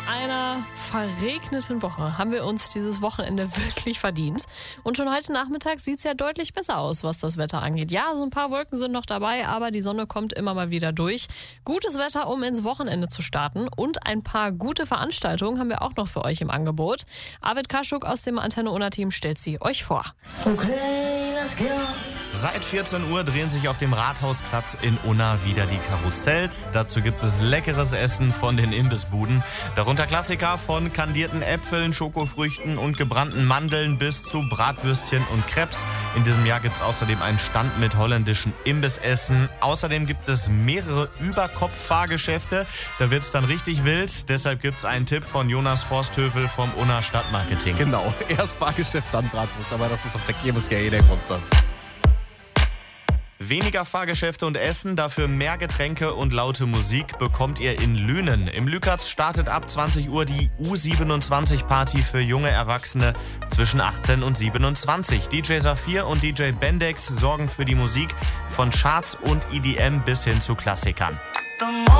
einer verregneten Woche haben wir uns dieses Wochenende wirklich verdient. Und schon heute Nachmittag sieht es ja deutlich besser aus, was das Wetter angeht. Ja, so ein paar Wolken sind noch dabei, aber die Sonne kommt immer mal wieder durch. Gutes Wetter, um ins Wochenende zu starten. Und ein paar gute Veranstaltungen haben wir auch noch für euch im Angebot. Arvid Kaschuk aus dem Antenne Unna Team stellt sie euch vor. Okay, let's go. Seit 14 Uhr drehen sich auf dem Rathausplatz in Unna wieder die Karussells. Dazu gibt es leckeres Essen von den Imbissbuden. Darunter Klassiker von kandierten Äpfeln, Schokofrüchten und gebrannten Mandeln bis zu Bratwürstchen und Crepes. In diesem Jahr gibt es außerdem einen Stand mit holländischen Imbissessen. Außerdem gibt es mehrere Überkopf-Fahrgeschäfte. Da wird es dann richtig wild. Deshalb gibt es einen Tipp von Jonas Forsthövel vom Unna Stadtmarketing. Genau, erst Fahrgeschäft, dann Bratwurst. Aber das ist auf der Kirmes ja der Grundsatz. Weniger Fahrgeschäfte und Essen, dafür mehr Getränke und laute Musik bekommt ihr in Lünen. Im Lükatz startet ab 20 Uhr die U27-Party für junge Erwachsene zwischen 18 und 27. DJ Saphir und DJ Bendex sorgen für die Musik von Charts und EDM bis hin zu Klassikern.